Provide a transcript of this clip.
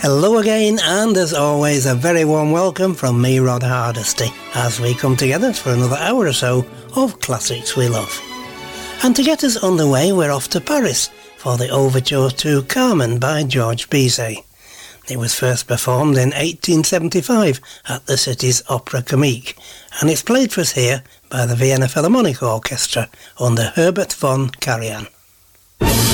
Hello again, and as always, a very warm welcome from me, Rod Hardesty, as we come together for another hour or so of classics we love. And to get us underway, we're off to Paris for the overture to Carmen by Georges Bizet. It was first performed in 1875 at the city's Opera Comique, and it's played for us here by the Vienna Philharmonic Orchestra under Herbert von Karajan.